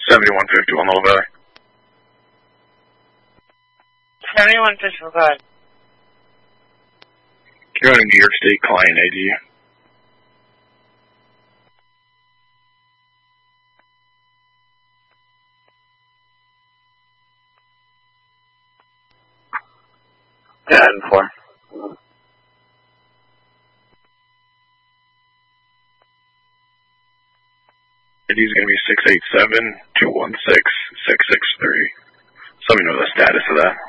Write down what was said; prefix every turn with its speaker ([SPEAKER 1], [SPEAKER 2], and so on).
[SPEAKER 1] 7150 on Little Valley.
[SPEAKER 2] 7150, go ahead.
[SPEAKER 1] You're on a New York State client ID.
[SPEAKER 3] Yeah, inform.
[SPEAKER 1] ID is going to be 687-216-663. So let me know the status of that.